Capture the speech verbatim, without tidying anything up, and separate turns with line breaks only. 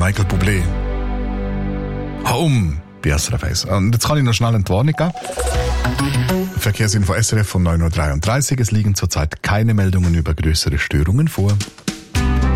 Michael Bublé. Home, bei S R F eins. Und jetzt kann ich noch schnell eine Warnung geben. Verkehrsinfo S R F von neun Uhr dreiunddreißig. Es liegen zurzeit keine Meldungen über größere Störungen vor.